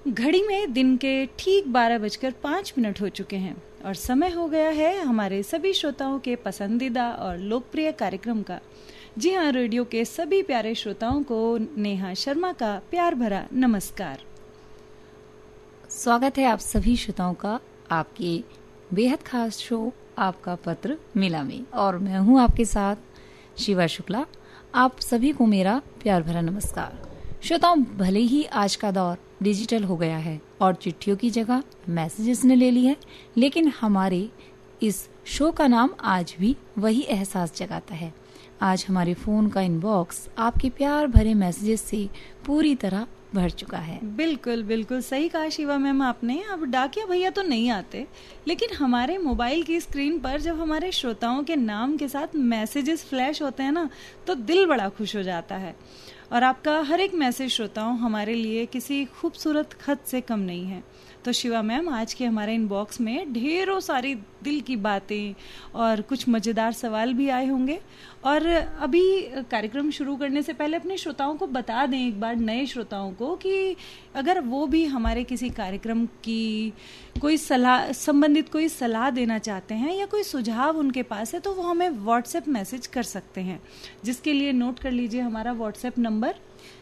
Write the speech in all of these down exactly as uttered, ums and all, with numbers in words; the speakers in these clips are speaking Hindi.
घड़ी में दिन के ठीक बारह बजकर पाँच मिनट हो चुके हैं और समय हो गया है हमारे सभी श्रोताओं के पसंदीदा और लोकप्रिय कार्यक्रम का। जी हाँ, रेडियो के सभी प्यारे श्रोताओं को नेहा शर्मा का प्यार भरा नमस्कार। स्वागत है आप सभी श्रोताओं का आपके बेहद खास शो आपका पत्र मिला में, और मैं हूँ आपके साथ शिवा शुक्ला। आप सभी को मेरा प्यार भरा नमस्कार। श्रोताओं, भले ही आज का दौर डिजिटल हो गया है और चिट्ठियों की जगह मैसेजेस ने ले ली है, लेकिन हमारे इस शो का नाम आज भी वही एहसास जगाता है। आज हमारे फोन का इनबॉक्स आपके प्यार भरे मैसेजेस से पूरी तरह भर चुका है। बिल्कुल बिल्कुल सही कहा शिवा मैम आपने। अब डाकिया भैया तो नहीं आते, लेकिन हमारे मोबाइल की स्क्रीन पर जब हमारे श्रोताओं के नाम के साथ मैसेजेस फ्लैश होते हैं ना, तो दिल बड़ा खुश हो जाता है। और आपका हर एक मैसेज श्रोताओं हमारे लिए किसी खूबसूरत खत से कम नहीं है। तो शिवा मैम, आज के हमारे इनबॉक्स में ढेरों सारी दिल की बातें और कुछ मज़ेदार सवाल भी आए होंगे। और अभी कार्यक्रम शुरू करने से पहले अपने श्रोताओं को बता दें एक बार, नए श्रोताओं को, कि अगर वो भी हमारे किसी कार्यक्रम की कोई सलाह संबंधित कोई सलाह देना चाहते हैं या कोई सुझाव उनके पास है, तो वो हमें व्हाट्सएप मैसेज कर सकते हैं, जिसके लिए नोट कर लीजिए हमारा व्हाट्सएप नंबर।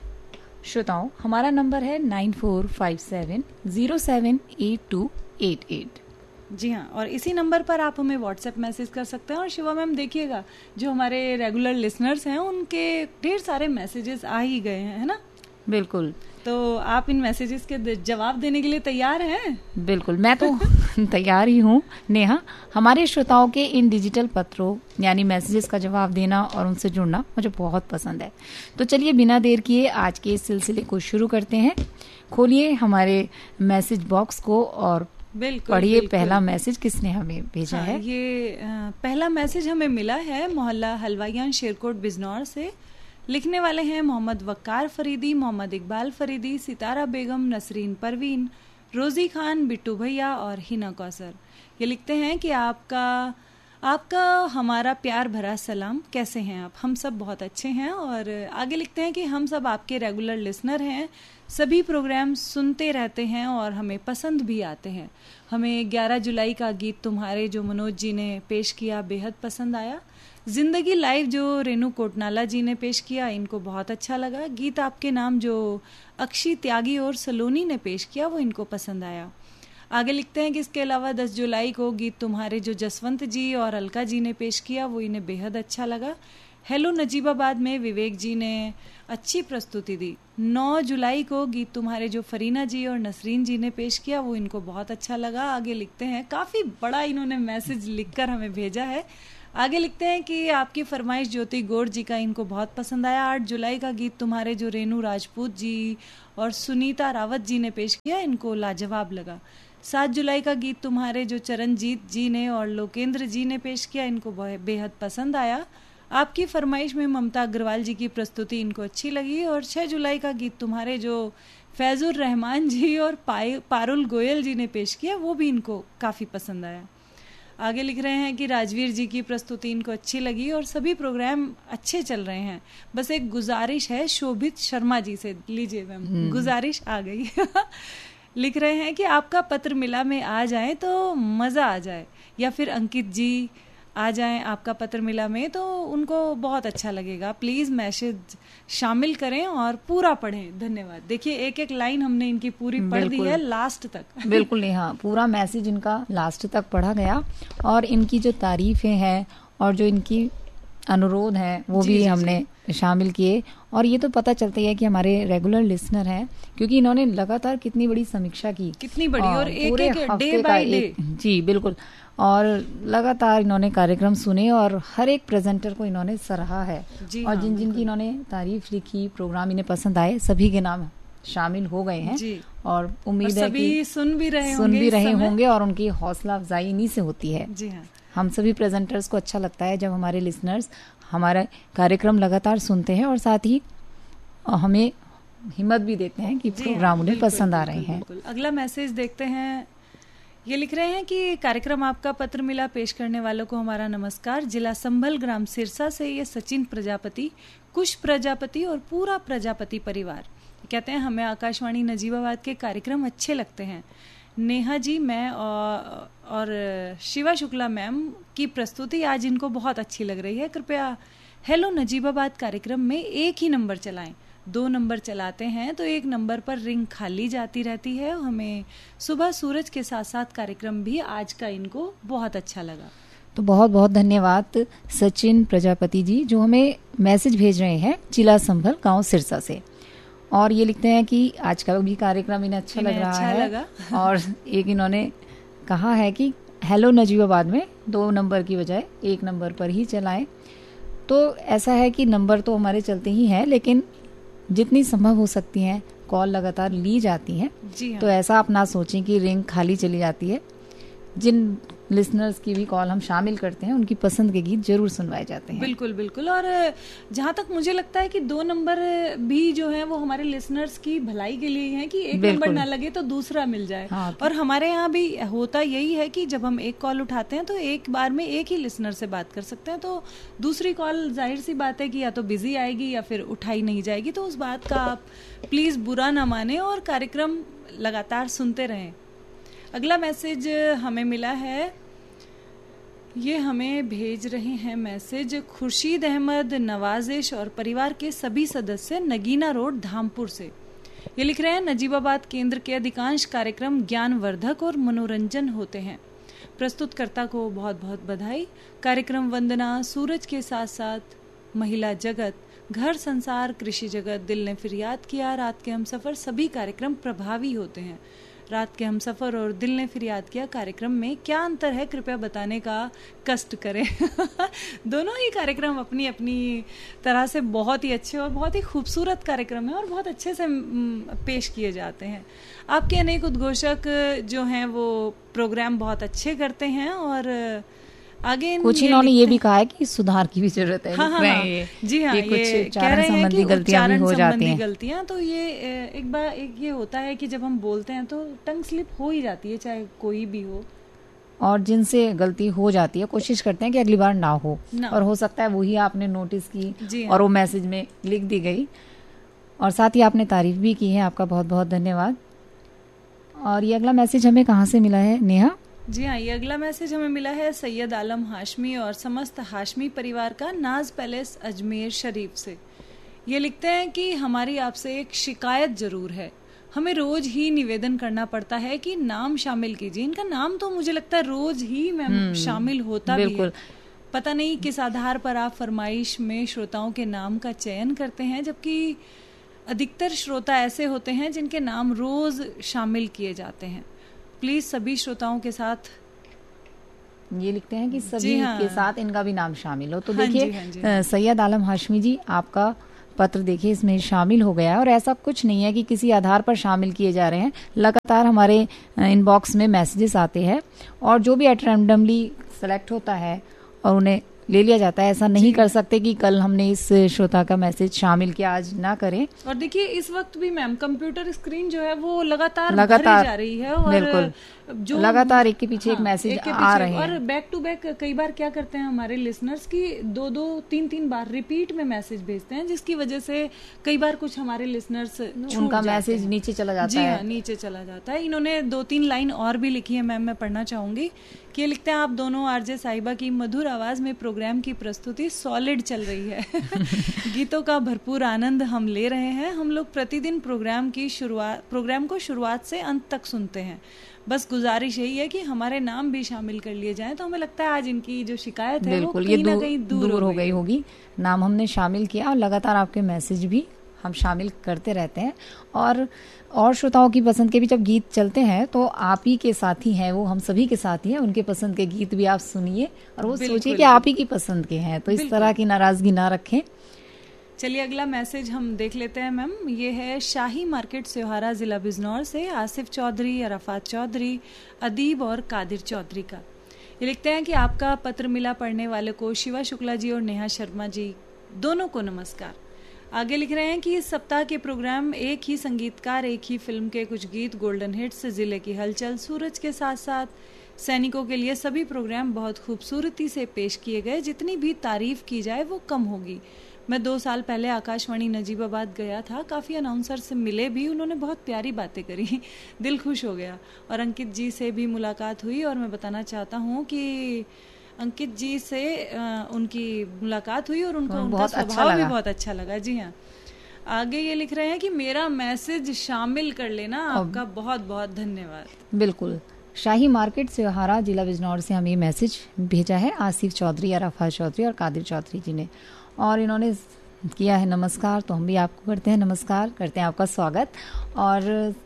श्रोताओं, हमारा नंबर है nine four five seven zero seven eight to eight eight. जी हाँ, और इसी नंबर पर आप हमें व्हाट्सएप मैसेज कर सकते हैं। और शिवा मैम देखिएगा, जो हमारे रेगुलर लिसनर्स हैं उनके ढेर सारे मैसेजेस आ ही गए हैं, है ना? बिल्कुल। तो आप इन मैसेजेस के जवाब देने के लिए तैयार हैं? बिल्कुल, मैं तो तैयार ही हूँ नेहा। हमारे श्रोताओं के इन डिजिटल पत्रों यानी मैसेजेस का जवाब देना और उनसे जुड़ना मुझे बहुत पसंद है। तो चलिए बिना देर किए आज के इस सिलसिले को शुरू करते हैं। खोलिए हमारे मैसेज बॉक्स को और पढ़िए पहला मैसेज किसने हमें भेजा हाँ, है। ये आ, पहला मैसेज हमें मिला है मोहल्ला हलवाइयान शेरकोट बिजनौर से। लिखने वाले हैं मोहम्मद वक्कार फरीदी, मोहम्मद इकबाल फरीदी, सितारा बेगम, नसरीन परवीन, रोजी खान, बिट्टू भैया और हिना कौसर। ये लिखते हैं कि आपका आपका हमारा प्यार भरा सलाम, कैसे हैं आप? हम सब बहुत अच्छे हैं। और आगे लिखते हैं कि हम सब आपके रेगुलर लिसनर हैं, सभी प्रोग्राम सुनते रहते हैं और हमें पसंद भी आते हैं। हमें ग्यारह जुलाई का गीत तुम्हारे जो मनोज जी ने पेश किया बेहद पसंद आया। जिंदगी लाइव जो रेनू कोटनाला जी ने पेश किया, इनको बहुत अच्छा लगा। गीत आपके नाम जो अक्षी त्यागी और सलोनी ने पेश किया, वो इनको पसंद आया। आगे लिखते हैं कि इसके अलावा दस जुलाई को गीत तुम्हारे जो जसवंत जी और अलका जी ने पेश किया, वो इन्हें बेहद अच्छा लगा। हेलो नजीबाबाद में विवेक जी ने अच्छी प्रस्तुति दी। नौ जुलाई को गीत तुम्हारे जो फरीना जी और नसरीन जी ने पेश किया, वो इनको बहुत अच्छा लगा। आगे लिखते हैं, काफ़ी बड़ा इन्होंने मैसेज लिखकर हमें भेजा है। आगे लिखते हैं कि आपकी फरमाइश ज्योति गौड़ जी का इनको बहुत पसंद आया। आठ जुलाई का गीत तुम्हारे जो रेनू राजपूत जी और सुनीता रावत जी ने पेश किया, इनको लाजवाब लगा। सात जुलाई का गीत तुम्हारे जो चरणजीत जी ने और लोकेंद्र जी ने पेश किया, इनको बेहद पसंद आया। आपकी फरमाइश में ममता अग्रवाल जी की प्रस्तुति इनको अच्छी लगी। और छह जुलाई का गीत तुम्हारे जो फैजुर रहमान जी और पारुल गोयल जी ने पेश किया, वो भी इनको काफ़ी पसंद आया। आगे लिख रहे हैं कि राजवीर जी की प्रस्तुति इनको अच्छी लगी और सभी प्रोग्राम अच्छे चल रहे हैं। बस एक गुजारिश है शोभित शर्मा जी से। लीजिए मैम, गुजारिश आ गई। लिख रहे हैं कि आपका पत्र मिला में आ जाए तो मज़ा आ जाए, या फिर अंकित जी आ जाएं आपका पत्र मिला में, तो उनको बहुत अच्छा लगेगा। प्लीज़ मैसेज शामिल करें और पूरा पढ़ें। धन्यवाद। देखिए, एक एक लाइन हमने इनकी पूरी पढ़ दी है लास्ट तक। बिल्कुल नहीं, हाँ, पूरा मैसेज इनका लास्ट तक पढ़ा गया और इनकी जो तारीफें हैं और जो इनकी अनुरोध है वो भी हमने शामिल किए। और ये तो पता चलता है कि हमारे रेगुलर लिसनर हैं, क्योंकि इन्होंने लगातार कितनी बड़ी समीक्षा की, कितनी बड़ी, और एक एक डे बाय डे। जी बिल्कुल। और लगातार इन्होंने कार्यक्रम सुने और हर एक प्रेजेंटर को इन्होंने सराहा है। और जिन जिन की इन्होंने तारीफ लिखी, प्रोग्राम इन्हें पसंद आए, सभी के नाम शामिल हो गए हैं। जी। और उम्मीद है कि सुन भी रहे सुन भी रहे होंगे और उनकी हौसला अफजाई इन्हीं से होती है। जी हाँ। हम सभी प्रेजेंटर्स को अच्छा लगता है जब हमारे लिसनर्स हमारा कार्यक्रम लगातार सुनते हैं और साथ ही हमें हिम्मत भी देते हैं कि प्रोग्राम उन्हें पसंद आ रहे हैं। अगला मैसेज देखते हैं। ये लिख रहे हैं कि कार्यक्रम आपका पत्र मिला पेश करने वालों को हमारा नमस्कार। जिला संभल, ग्राम सिरसा से ये सचिन प्रजापति, कुश प्रजापति और पूरा प्रजापति परिवार। कहते हैं हमें आकाशवाणी नजीबाबाद के कार्यक्रम अच्छे लगते हैं। नेहा जी, मैं और, और शिवा शुक्ला मैम की प्रस्तुति आज इनको बहुत अच्छी लग रही है। कृपया हेलो नजीबाबाद कार्यक्रम में एक ही नंबर चलाएं। दो नंबर चलाते हैं तो एक नंबर पर रिंग खाली जाती रहती है। हमें सुबह सूरज के साथ साथ कार्यक्रम भी आज का इनको बहुत अच्छा लगा। तो बहुत बहुत धन्यवाद सचिन प्रजापति जी, जो हमें मैसेज भेज रहे हैं जिला संभल गांव सिरसा से, और ये लिखते हैं कि आज का भी कार्यक्रम इन्हें अच्छा इन्हें लग रहा अच्छा है लगा। और एक इन्होंने कहा है कि हेलो नजीबाबाद में दो नंबर की बजाय एक नंबर पर ही चलाएं। तो ऐसा है कि नंबर तो हमारे चलते ही हैं, लेकिन जितनी संभव हो सकती हैं कॉल लगातार ली जाती हैं। जी हाँ। तो ऐसा आप ना सोचें कि रिंग खाली चली जाती है। जिन लिसनर्स की भी कॉल हम शामिल करते हैं उनकी पसंद के गीत जरूर सुनवाए जाते हैं। बिल्कुल बिल्कुल। और जहाँ तक मुझे लगता है कि दो नंबर भी जो है वो हमारे लिसनर्स की भलाई के लिए है कि एक नंबर ना लगे तो दूसरा मिल जाए। हाँ, और हमारे यहाँ भी होता यही है कि जब हम एक कॉल उठाते हैं तो एक बार में एक ही लिसनर से बात कर सकते हैं। तो दूसरी कॉल जाहिर सी बात है कि या तो बिजी आएगी या फिर उठाई नहीं जाएगी। तो उस बात का आप प्लीज बुरा ना माने और कार्यक्रम लगातार सुनते रहें। अगला मैसेज हमें मिला है, ये हमें भेज रहे हैं मैसेज खुर्शीद अहमद, नवाजिश और परिवार के सभी सदस्य, नगीना रोड धामपुर से। ये लिख रहे हैं नजीबाबाद केंद्र के अधिकांश कार्यक्रम ज्ञानवर्धक और मनोरंजन होते हैं। प्रस्तुतकर्ता को बहुत बहुत बधाई। कार्यक्रम वंदना, सूरज के साथ साथ महिला जगत, घर संसार, कृषि जगत, दिल ने फिर याद किया, रात के हम सफर, सभी कार्यक्रम प्रभावी होते हैं। रात के हम सफर और दिल ने फिर याद किया कार्यक्रम में क्या अंतर है, कृपया बताने का कष्ट करें। दोनों ही कार्यक्रम अपनी अपनी तरह से बहुत ही अच्छे और बहुत ही खूबसूरत कार्यक्रम है और बहुत अच्छे से पेश किए जाते हैं। आपके अनेक उद्घोषक जो हैं वो प्रोग्राम बहुत अच्छे करते हैं और आगे कुछ इन्होंने ये भी कहा है कि सुधार की भी जरूरत है। हाँ, हाँ, हाँ, जी हाँ, ये ये कुछ उच्चारण संबंधी गलतियां भी हो जाती हैं। गलतियां तो ये एक बार एक ये होता है कि जब हम बोलते हैं तो टंग स्लिप हो ही जाती है, चाहे कोई भी हो। और जिनसे गलती हो जाती है कोशिश करते हैं कि अगली बार ना हो ना। और हो सकता है वही आपने नोटिस की हाँ। और वो मैसेज में लिख दी गई और साथ ही आपने तारीफ भी की है, आपका बहुत बहुत धन्यवाद। और ये अगला मैसेज हमें कहाँ से मिला है नेहा? जी हाँ, ये अगला मैसेज हमें मिला है सैयद आलम हाशमी और समस्त हाशमी परिवार का, नाज पैलेस अजमेर शरीफ से। ये लिखते हैं कि हमारी आपसे एक शिकायत जरूर है। हमें रोज ही निवेदन करना पड़ता है कि नाम शामिल कीजिए। इनका नाम तो मुझे लगता है रोज ही मैम शामिल होता भी है। पता नहीं किस आधार पर आप फरमाइश में श्रोताओं के नाम का चयन करते हैं, जबकि अधिकतर श्रोता ऐसे होते हैं जिनके नाम रोज शामिल किए जाते हैं। प्लीज सभी श्रोताओं के साथ ये लिखते हैं कि सभी हाँ। के साथ इनका भी नाम शामिल हो। तो हाँ देखिए हाँ सैयद आलम हाशमी जी, आपका पत्र देखिए इसमें शामिल हो गया है और ऐसा कुछ नहीं है कि किसी आधार पर शामिल किए जा रहे हैं। लगातार हमारे इनबॉक्स में मैसेजेस आते हैं और जो भी एट रैंडमली सेलेक्ट होता है और उन्हें ले लिया जाता है। ऐसा नहीं कर सकते कि कल हमने इस श्रोता का मैसेज शामिल किया, आज ना करें। और देखिए इस वक्त भी मैम कंप्यूटर स्क्रीन जो है वो लगातार लगातार जा रही है और बिल्कुल जो लगातार एक के पीछे हाँ, एक मैसेज एक आ रहे हैं और बैक टू बैक कई बार क्या करते हैं हमारे लिसनर्स की दो दो तीन तीन बार रिपीट में मैसेज भेजते हैं, जिसकी वजह से कई बार कुछ हमारे लिसनर्स उनका मैसेज नीचे चला जाता जी है। हाँ, नीचे चला जाता है। इन्होंने दो तीन लाइन और भी लिखी है मैम, मैं पढ़ना चाहूंगी कि लिखते हैं आप दोनों आरजे साहिबा की मधुर आवाज में प्रोग्राम की प्रस्तुति सॉलिड चल रही है। गीतों का भरपूर आनंद हम ले रहे हैं। हम लोग प्रतिदिन प्रोग्राम की शुरुआत प्रोग्राम को शुरुआत से अंत तक सुनते हैं। बस गुजारिश यही है कि हमारे नाम भी शामिल कर लिए जाएं। तो हमें लगता है आज इनकी जो शिकायत है वो कहीं ना कहीं दूर, दूर हो गई होगी। नाम हमने शामिल किया और लगातार आपके मैसेज भी हम शामिल करते रहते हैं और और श्रोताओं की पसंद के भी जब गीत चलते हैं तो आप ही के साथी हैं, वो हम सभी के साथी हैं। उनके पसंद के गीत भी आप सुनिए और वो सोचिए कि आप ही की पसंद के हैं, तो इस तरह की नाराजगी ना रखें। चलिए अगला मैसेज हम देख लेते हैं मैम। ये है शाही मार्केट सेहारा जिला बिजनौर से आसिफ चौधरी, अराफात चौधरी, अदीब और कादिर चौधरी का। ये लिखते हैं कि आपका पत्र मिला पढ़ने वाले को शिवा शुक्ला जी और नेहा शर्मा जी दोनों को नमस्कार। आगे लिख रहे हैं कि इस सप्ताह के प्रोग्राम एक ही संगीतकार, एक ही फिल्म के कुछ गीत, गोल्डन हिट्स, जिले की हलचल, सूरज के साथ साथ सैनिकों के लिए सभी प्रोग्राम बहुत खूबसूरती से पेश किए गए। जितनी भी तारीफ की जाए वो कम होगी। मैं दो साल पहले आकाशवाणी नजीबाबाद गया था, काफ़ी अनाउंसर से मिले भी, उन्होंने बहुत प्यारी बातें करी, दिल खुश हो गया। और अंकित जी से भी मुलाकात हुई और मैं बताना चाहता हूँ कि अंकित जी से आ, उनकी मुलाकात हुई और उनको उनका स्वभाव भी बहुत अच्छा लगा। जी हाँ, आगे ये लिख रहे हैं कि मेरा मैसेज शामिल कर लेना, आपका बहुत बहुत धन्यवाद। बिल्कुल, शाही मार्केट सिहारा जिला बिजनौर से हमें मैसेज भेजा है आसिफ चौधरी, अराफा चौधरी और कादिर चौधरी जी ने, और इन्होंने किया है नमस्कार। तो हम भी आपको करते हैं नमस्कार, करते हैं आपका स्वागत। और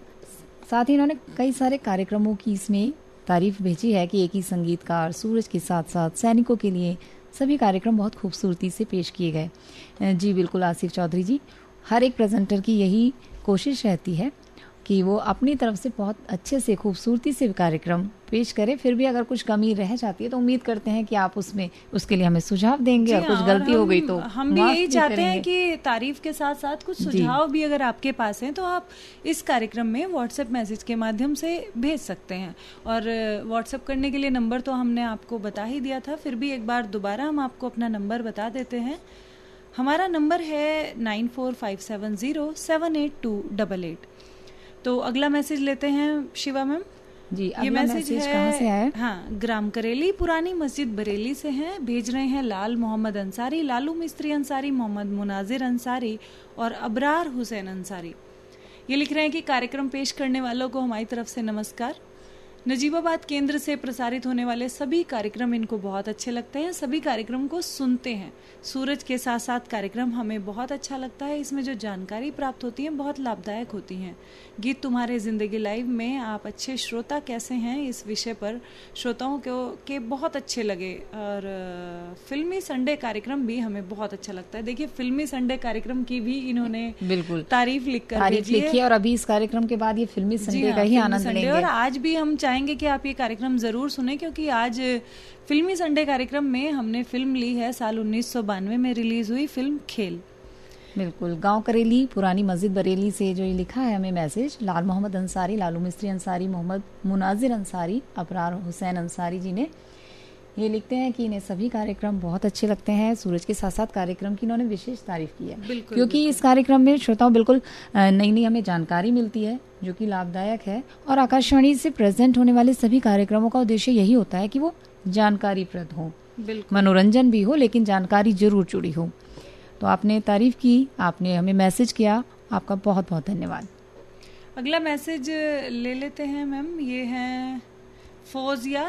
साथ ही इन्होंने कई सारे कार्यक्रमों की इसमें तारीफ भेजी है कि एक ही संगीतकार, सूरज के साथ साथ सैनिकों के लिए सभी कार्यक्रम बहुत खूबसूरती से पेश किए गए। जी बिल्कुल आसिफ चौधरी जी, हर एक प्रेजेंटर की यही कोशिश रहती है कि वो अपनी तरफ से बहुत अच्छे से खूबसूरती से कार्यक्रम पेश करे। फिर भी अगर कुछ कमी रह जाती है तो उम्मीद करते हैं कि आप उसमें उसके लिए हमें सुझाव देंगे, और कुछ गलती हो गई तो हम भी यही चाहते हैं कि तारीफ के साथ साथ कुछ सुझाव भी अगर आपके पास हैं तो आप इस कार्यक्रम में व्हाट्सएप मैसेज के माध्यम से भेज सकते हैं। और व्हाट्सएप करने के लिए नंबर तो हमने आपको बता ही दिया था, फिर भी एक बार दोबारा हम आपको अपना नंबर बता देते हैं। हमारा नंबर है nine four five seven zero seven eight to double eight. तो अगला मैसेज लेते हैं शिवा मैम जी। ये मैसेज, मैसेज है कहाँ से है? हाँ, ग्राम करेली पुरानी मस्जिद बरेली से हैं। भेज रहे हैं लाल मोहम्मद अंसारी, लालू मिस्त्री अंसारी, मोहम्मद मुनाजिर अंसारी और अबरार हुसैन अंसारी। ये लिख रहे हैं कि कार्यक्रम पेश करने वालों को हमारी तरफ से नमस्कार। नजीबाबाद केंद्र से प्रसारित होने वाले सभी कार्यक्रम इनको बहुत अच्छे लगते हैं, सभी कार्यक्रम को सुनते हैं। सूरज के साथ साथ कार्यक्रम हमें बहुत अच्छा लगता है, इसमें जो जानकारी प्राप्त होती है बहुत लाभदायक होती हैं। गीत तुम्हारे जिंदगी लाइव में आप अच्छे श्रोता कैसे हैं, इस विषय पर श्रोताओं को के बहुत अच्छे लगे। और फिल्मी संडे कार्यक्रम भी हमें बहुत अच्छा लगता है। देखिए, फिल्मी संडे कार्यक्रम की भी इन्होंने बिल्कुल तारीफ लिख कर तारीफ लिखी है, और अभी इस कार्यक्रम के बाद ये फिल्मी संडे का ही आनंद लेंगे। और आज भी हम चाहेंगे कि आप ये कार्यक्रम जरूर सुने, क्योंकि आज फिल्मी संडे कार्यक्रम में हमने फिल्म ली है साल उन्नीस सौ बानवे में रिलीज हुई फिल्म खेल। बिल्कुल, गांव करेली पुरानी मस्जिद बरेली से जो ये लिखा है हमें मैसेज, लाल मोहम्मद अंसारी, लालू मिस्त्री अंसारी, मोहम्मद मुनाजिर अंसारी, अबरार हुसैन अंसारी जी ने ये लिखते हैं कि इन्हें सभी कार्यक्रम बहुत अच्छे लगते हैं। सूरज के साथ साथ कार्यक्रम की इन्होंने विशेष तारीफ की है, बिल्कुल, क्योंकि बिल्कुल। इस कार्यक्रम में श्रोताओं बिल्कुल नई नई हमें जानकारी मिलती है जो कि लाभदायक है। और आकाशवाणी से प्रेजेंट होने वाले सभी कार्यक्रमों का उद्देश्य यही होता है कि वो जानकारीप्रद हो, मनोरंजन भी हो, लेकिन जानकारी जरूर जुड़ी हो। तो आपने तारीफ की, आपने हमें मैसेज किया, आपका बहुत बहुत धन्यवाद। अगला मैसेज ले लेते हैं मैम, ये है फौजिया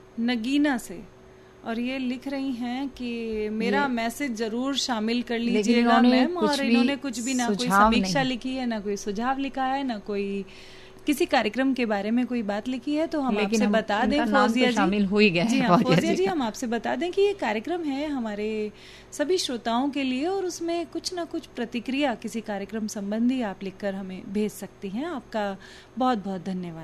नगीना से, और ये लिख रही हैं कि मेरा मैसेज जरूर शामिल कर लीजिएगा मैम। और इन्होंने कुछ भी ना कोई समीक्षा लिखी है, ना कोई सुझाव लिखा है, ना कोई किसी कार्यक्रम के बारे में कोई बात लिखी है। तो हम आपसे बता दें फौजिया जी, शामिल हो ही गया जी हाँ फौजिया जी, हम आपसे बता दें कि ये कार्यक्रम है हमारे सभी श्रोताओं के लिए, और उसमें कुछ ना कुछ प्रतिक्रिया किसी कार्यक्रम संबंधी आप लिखकर हमें भेज सकती हैं। आपका बहुत बहुत धन्यवाद।